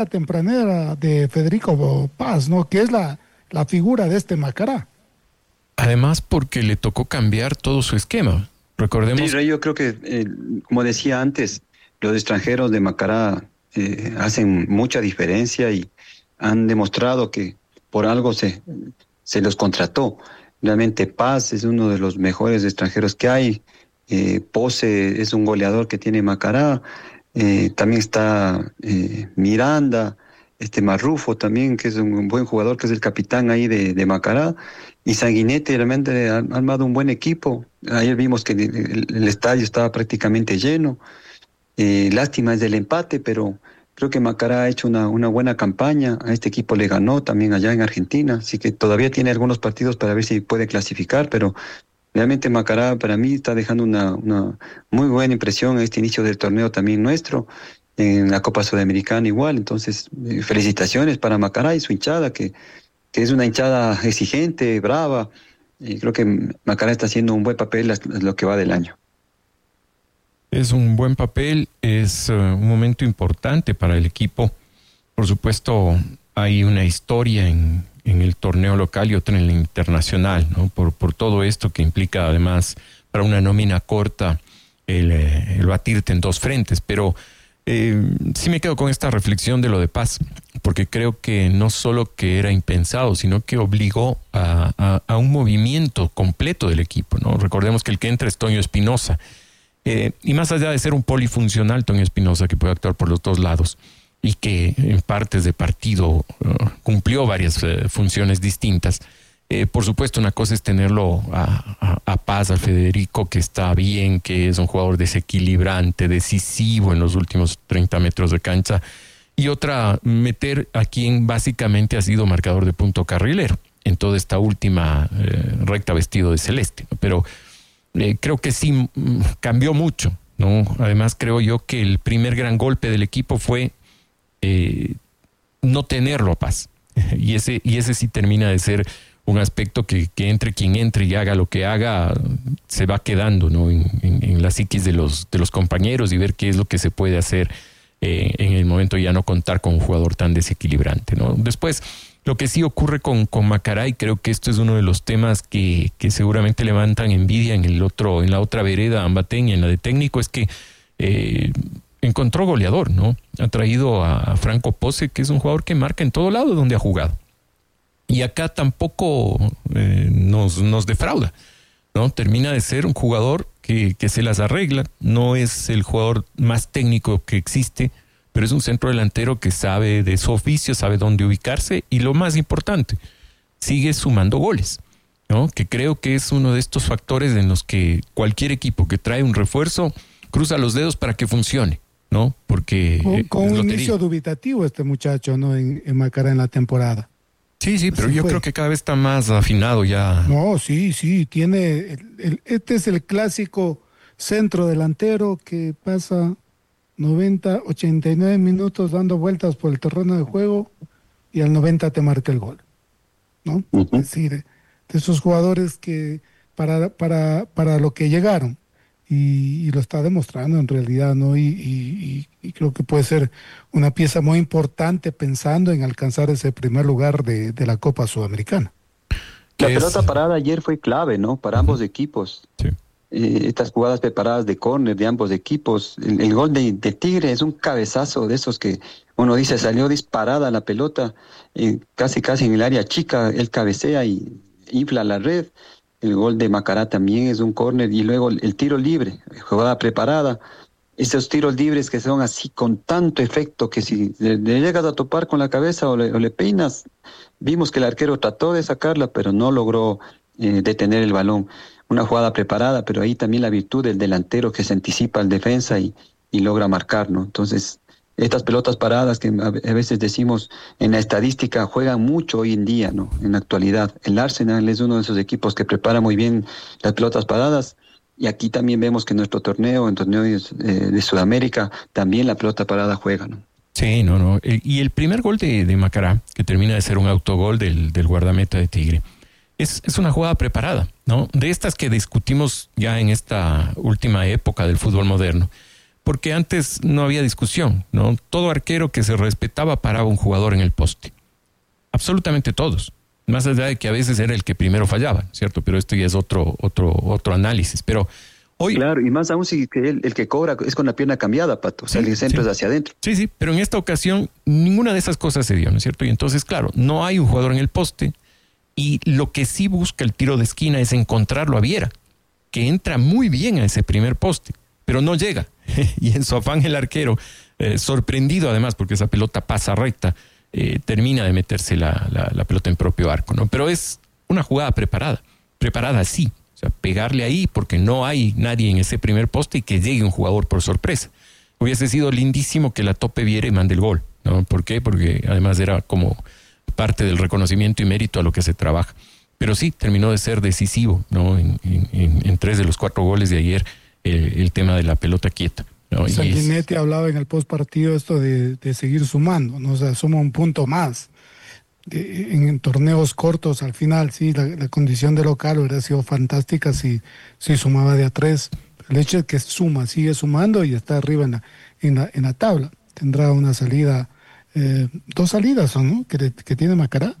tempranera de Federico Paz, ¿no? Que es la figura de este Macará. Además, porque le tocó cambiar todo su esquema. Recordemos. Sí, Rey, yo creo que, como decía antes, los extranjeros de Macará hacen mucha diferencia y han demostrado que por algo se los contrató. Realmente Paz es uno de los mejores extranjeros que hay. Pose es un goleador que tiene Macará. También está Miranda, Marrufo también, que es un buen jugador, que es el capitán ahí de Macará. Y Sanguinetti realmente ha armado un buen equipo. Ayer vimos que el estadio estaba prácticamente lleno. Lástima es del empate, pero creo que Macará ha hecho una buena campaña. A este equipo le ganó también allá en Argentina, así que todavía tiene algunos partidos para ver si puede clasificar, pero realmente Macará para mí está dejando una muy buena impresión en este inicio del torneo también nuestro, en la Copa Sudamericana igual. Entonces, felicitaciones para Macará y su hinchada, que es una hinchada exigente, brava, y creo que Macará está haciendo un buen papel lo que va del año. Es un buen papel, es un momento importante para el equipo. Por supuesto, hay una historia en el torneo local y otra en el internacional, ¿no? Por todo esto que implica, además, para una nómina corta, el batirte en dos frentes. Pero sí me quedo con esta reflexión de lo de Paz, porque creo que no solo que era impensado, sino que obligó a un movimiento completo del equipo, ¿no? Recordemos que el que entra es Toño Espinosa. Y más allá de ser un polifuncional, Toño Espinosa, que puede actuar por los dos lados y que en partes de partido cumplió varias funciones distintas. Por supuesto, una cosa es tenerlo a Paz, a Federico, que está bien, que es un jugador desequilibrante, decisivo en los últimos 30 metros de cancha, y otra, meter a quien básicamente ha sido marcador de punto carrilero en toda esta última recta vestido de celeste, ¿no? Pero creo que sí cambió mucho, ¿no? Además, creo yo que el primer gran golpe del equipo fue no tenerlo a Paz. Y ese sí termina de ser un aspecto que entre quien entre y haga lo que haga, se va quedando, ¿no? en la psiquis de los compañeros, y ver qué es lo que se puede hacer en el momento de ya no contar con un jugador tan desequilibrante, ¿no? Después, lo que sí ocurre con Macará, y creo que esto es uno de los temas que seguramente levantan envidia en la otra vereda ambateña, en la de técnico, es que encontró goleador, ¿no? Ha traído a Franco Pose, que es un jugador que marca en todo lado donde ha jugado. Y acá tampoco nos defrauda, ¿no? Termina de ser un jugador que se las arregla. No es el jugador más técnico que existe, pero es un centro delantero que sabe de su oficio, sabe dónde ubicarse, y lo más importante, sigue sumando goles, ¿no? Que creo que es uno de estos factores en los que cualquier equipo que trae un refuerzo cruza los dedos para que funcione, ¿no? Porque con un inicio dubitativo este muchacho, ¿no? En Macará en la temporada. Sí, pero yo creo que cada vez está más afinado ya. No, sí, tiene este es el clásico centro delantero que pasa 90, 89 minutos dando vueltas por el terreno de juego y al 90 te marca el gol, ¿no? Uh-huh. Es decir, de esos jugadores que para lo que llegaron, y lo está demostrando en realidad, ¿no? Y creo que puede ser una pieza muy importante pensando en alcanzar ese primer lugar de la Copa Sudamericana. La pelota parada ayer fue clave, ¿no? Para ambos equipos. Sí. Estas jugadas preparadas de córner de ambos equipos. El gol de Tigre es un cabezazo de esos que uno dice salió disparada la pelota, casi en el área chica, él cabecea y infla la red. El gol de Macará también es un córner, y luego el tiro libre, jugada preparada. Esos tiros libres que son así con tanto efecto que si le llegas a topar con la cabeza o le peinas, vimos que el arquero trató de sacarla, pero no logró detener el balón. Una jugada preparada, pero ahí también la virtud del delantero que se anticipa al defensa y logra marcar, ¿no? Entonces, estas pelotas paradas que a veces decimos en la estadística juegan mucho hoy en día, ¿no? En la actualidad. El Arsenal es uno de esos equipos que prepara muy bien las pelotas paradas, y aquí también vemos que en nuestro torneo, en torneos de Sudamérica, también la pelota parada juega, ¿no? Sí, no. Y el primer gol de Macará, que termina de ser un autogol del guardameta de Tigre, es una jugada preparada, ¿no? De estas que discutimos ya en esta última época del fútbol moderno. porque antes no había discusión, ¿no? Todo arquero que se respetaba paraba un jugador en el poste. Absolutamente todos. Más allá de que a veces era el que primero fallaba, ¿cierto? Pero esto ya es otro análisis. Pero hoy... Claro, y más aún si el que cobra es con la pierna cambiada, Pato. O sea, el centro es hacia adentro. Sí, pero en esta ocasión ninguna de esas cosas se dio, ¿no es cierto? Y entonces, claro, no hay un jugador en el poste y lo que sí busca el tiro de esquina es encontrarlo a Viera, que entra muy bien a ese primer poste, pero no llega. Y en su afán el arquero, sorprendido además porque esa pelota pasa recta, termina de meterse la pelota en propio arco, ¿no? Pero es una jugada preparada sí. O sea, pegarle ahí porque no hay nadie en ese primer poste y que llegue un jugador por sorpresa. Hubiese sido lindísimo que la tope Viera y mande el gol, ¿no? ¿Por qué? Porque además era como parte del reconocimiento y mérito a lo que se trabaja. Pero sí, terminó de ser decisivo, ¿no? En 3 de los 4 goles de ayer, el tema de la pelota quieta, ¿no? Sanguinetti hablaba en el post partido esto de seguir sumando, ¿no? O sea, suma un punto más. En torneos cortos, al final, sí, la condición de local hubiera sido fantástica si sumaba de a 3. El hecho es que sigue sumando y está arriba en la tabla. Tendrá una salida, 2 salidas, ¿no? Que tiene Macará.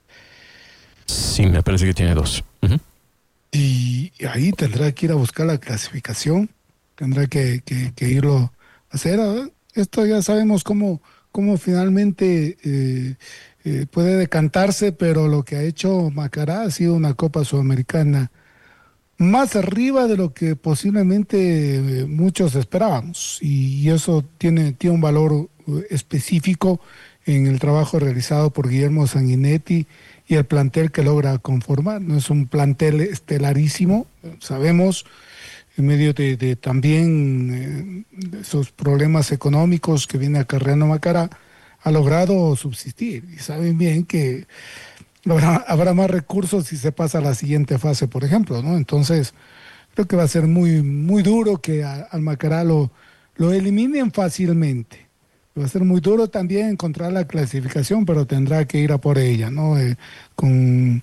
Sí, me parece que tiene 2. Uh-huh. Y ahí tendrá que ir a buscar la clasificación, tendrá que irlo a hacer. Esto ya sabemos cómo finalmente puede decantarse, pero lo que ha hecho Macará ha sido una Copa Sudamericana más arriba de lo que posiblemente muchos esperábamos, y eso tiene un valor específico en el trabajo realizado por Guillermo Sanguinetti y el plantel que logra conformar. No es un plantel estelarísimo, sabemos, en medio de también esos problemas económicos que viene acarreando Macará, ha logrado subsistir, y saben bien que habrá más recursos si se pasa a la siguiente fase, por ejemplo, ¿no? Entonces, creo que va a ser muy, muy duro que al Macará lo eliminen fácilmente. Va a ser muy duro también encontrar la clasificación, pero tendrá que ir a por ella, ¿no? Con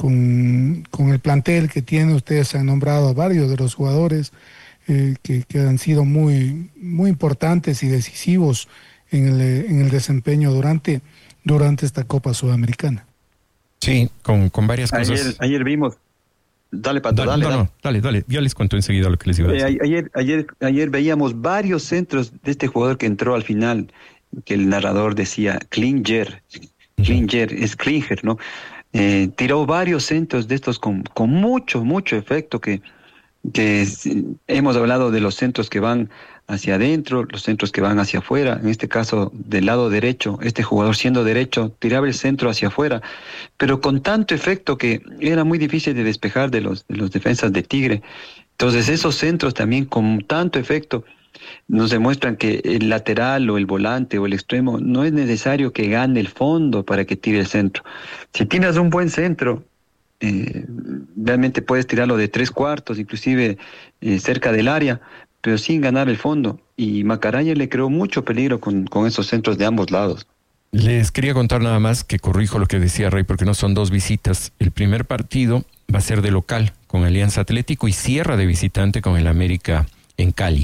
el plantel que tiene, ustedes han nombrado a varios de los jugadores que han sido muy, muy importantes y decisivos en el desempeño durante esta Copa Sudamericana. Sí, con varias cosas. Ayer vimos. Dale, Pato, dale. Dale. Ya les cuento enseguida lo que les iba a decir. Ayer veíamos varios centros de este jugador que entró al final, que el narrador decía Klinger, es Klinger, ¿no? Tiró varios centros de estos con mucho efecto, que hemos hablado de los centros que van hacia adentro, los centros que van hacia afuera. En este caso, del lado derecho, este jugador siendo derecho, tiraba el centro hacia afuera, pero con tanto efecto que era muy difícil de despejar de los defensas de Tigre. Entonces, esos centros también con tanto efecto nos demuestran que el lateral o el volante o el extremo no es necesario que gane el fondo para que tire el centro. Si tienes un buen centro, realmente puedes tirarlo de 3/4, inclusive cerca del área, pero sin ganar el fondo. Y Macará le creó mucho peligro con esos centros de ambos lados. Les quería contar nada más que corrijo lo que decía Rey, porque no son 2 visitas. El primer partido va a ser de local con Alianza Atlético y cierra de visitante con el América en Cali.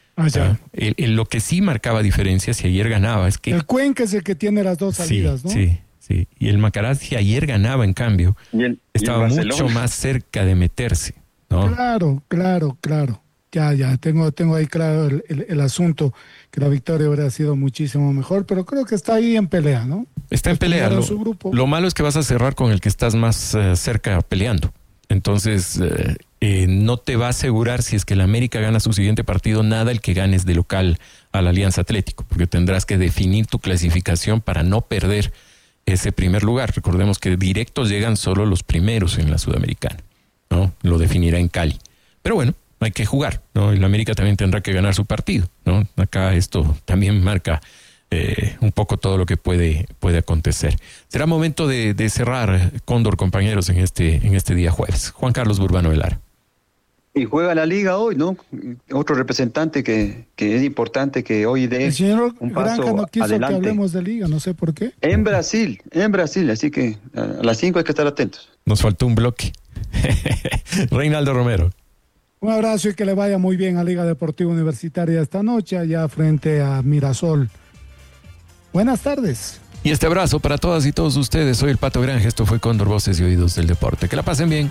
Lo que sí marcaba diferencia si ayer ganaba es que... El Cuenca es el que tiene las 2 salidas, ¿no? Sí. Y el Macará, si ayer ganaba, en cambio, estaba mucho más cerca de meterse, ¿no? Claro. Ya, tengo ahí claro el asunto, que la victoria hubiera sido muchísimo mejor, pero creo que está ahí en pelea, ¿no? Está en pelea. Lo malo es que vas a cerrar con el que estás más cerca peleando. Entonces, no te va a asegurar, si es que el América gana su siguiente partido, nada el que ganes de local a la Alianza Atlético, porque tendrás que definir tu clasificación para no perder ese primer lugar. Recordemos que directos llegan solo los primeros en la Sudamericana, ¿no? Lo definirá en Cali. Pero bueno, hay que jugar, ¿no? El América también tendrá que ganar su partido, ¿no? Acá esto también marca un poco todo lo que puede acontecer. Será momento de cerrar, Cóndor, compañeros, en este día jueves. Juan Carlos Burbano Velar. Y juega la liga hoy, ¿no? Otro representante que es importante que hoy dé un paso Granja no quiso adelante. Que hablemos de liga, no sé por qué. En Brasil, así que a las 5 hay que estar atentos. Nos faltó un bloque. Reinaldo Romero. Un abrazo y que le vaya muy bien a Liga Deportiva Universitaria esta noche, allá frente a Mirasol. Buenas tardes. Y este abrazo para todas y todos ustedes. Soy el Pato Granja. Esto fue Cóndor, Voces y Oídos del Deporte. Que la pasen bien.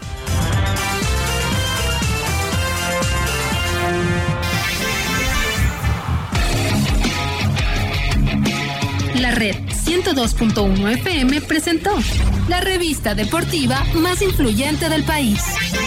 La Red 102.1 FM presentó la revista deportiva más influyente del país.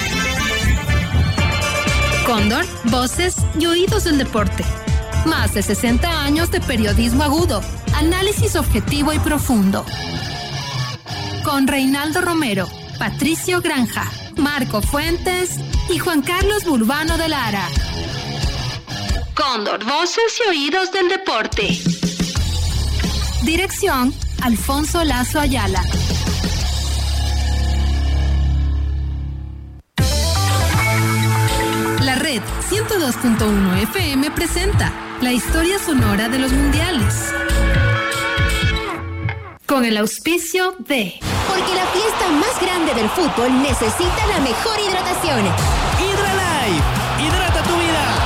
Cóndor, Voces y Oídos del Deporte. Más de 60 años de periodismo agudo, análisis objetivo y profundo. Con Reinaldo Romero, Patricio Granja, Marco Fuentes y Juan Carlos Burbano de Lara. Cóndor, Voces y Oídos del Deporte. Dirección, Alfonso Lazo Ayala. La Red 102.1 FM presenta la historia sonora de los mundiales. Con el auspicio de... Porque la fiesta más grande del fútbol necesita la mejor hidratación. Hidralife, hidrata tu vida.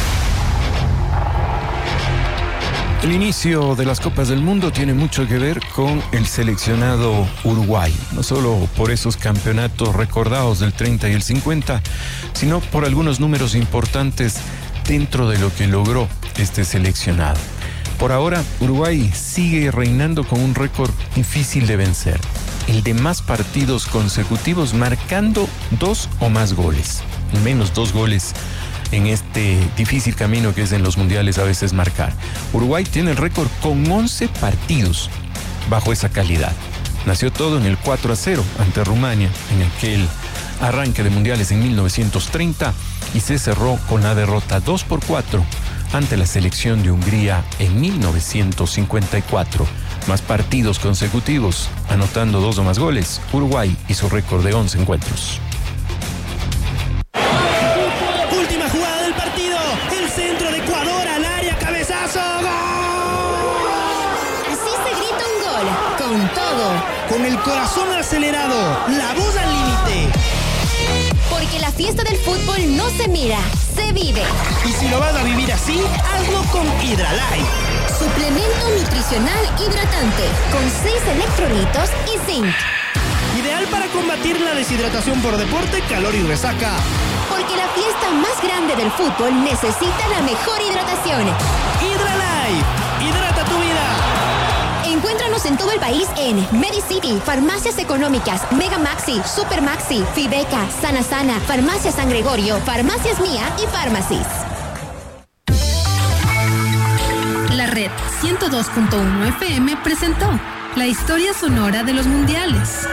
El inicio de las Copas del Mundo tiene mucho que ver con el seleccionado Uruguay, no solo por esos campeonatos recordados del 30 y el 50, sino por algunos números importantes dentro de lo que logró este seleccionado. Por ahora, Uruguay sigue reinando con un récord difícil de vencer, el de más partidos consecutivos marcando 2 o más goles, al menos 2 goles en este difícil camino que es en los mundiales a veces marcar. Uruguay tiene el récord con 11 partidos bajo esa calidad. Nació todo en el 4-0 ante Rumania en aquel arranque de mundiales en 1930 y se cerró con la derrota 2-4 ante la selección de Hungría en 1954. Más partidos consecutivos, anotando 2 o más goles, Uruguay hizo récord de 11 encuentros. Última jugada del partido. El centro de Ecuador al área. Cabezazo. ¡Gol! Así se grita un gol. Con todo. Con el corazón acelerado. La voz al límite. Porque la fiesta del fútbol no se mira, se vive. Y si lo vas a vivir así, hazlo con Hidralife. Suplemento nutricional hidratante. Con 6 electrolitos y zinc. Ideal para combatir la deshidratación por deporte, calor y resaca. Porque la fiesta más grande del fútbol necesita la mejor hidratación. Hidralife, hidrata tu vida. Encuéntranos en todo el país en Medicity, Farmacias Económicas, Mega Maxi, Super Maxi, Fibeca, Sana Sana, Farmacia San Gregorio, Farmacias Mía y Farmacis. La Red 102.1 FM presentó la historia sonora de los mundiales.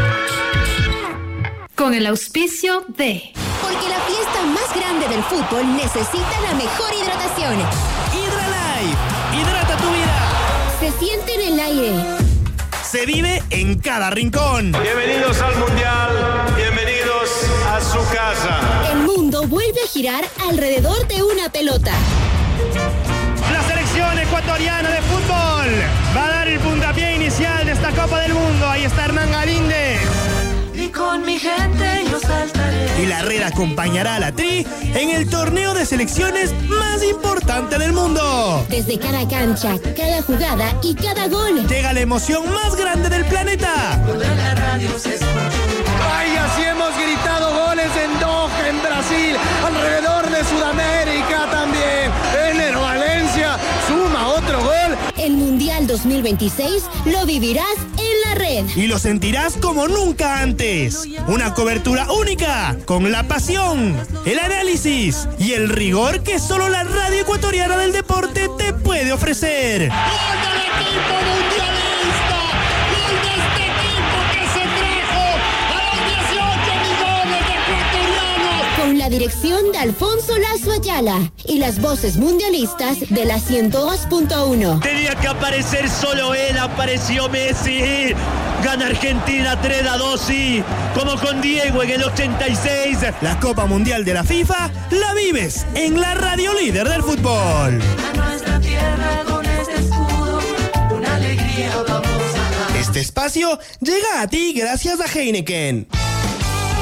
Con el auspicio de... Porque la fiesta más grande del fútbol necesita la mejor hidratación. Hidralife, hidrata tu vida. Se siente en el aire. Se vive en cada rincón. Bienvenidos al Mundial, bienvenidos a su casa. El mundo vuelve a girar alrededor de una pelota. La selección ecuatoriana de fútbol va a dar el puntapié inicial de esta Copa del Mundo. Ahí está Hernán Galíndez. Y con mi gente yo saltaré. Y la Red acompañará a la Tri en el torneo de selecciones más importante del mundo. Desde cada cancha, cada jugada y cada gol. Llega la emoción más grande del planeta. Donde la radio se escucha. ¡Ay, así hemos gritado goles en Doha, en Brasil, alrededor de Sudamérica también! Ener Valencia suma otro gol. El Mundial 2026 lo vivirás en la Red. Y lo sentirás como nunca antes. Una cobertura única, con la pasión, el análisis y el rigor que solo la radio ecuatoriana del deporte te puede ofrecer. ¡Gol del equipo mundialista! ¡Gol de este equipo que se trajo a los 18 millones de ecuatorianos! Con la dirección de Alfonso Lazo Ayala y las voces mundialistas de la 102.1. Tenía que aparecer solo él, apareció Messi. Gana Argentina 3-2, sí, como con Diego en el 86. La Copa Mundial de la FIFA la vives en la radio líder del fútbol. A nuestra tierra con este escudo, una alegría vamos a dar. Este espacio llega a ti gracias a Heineken.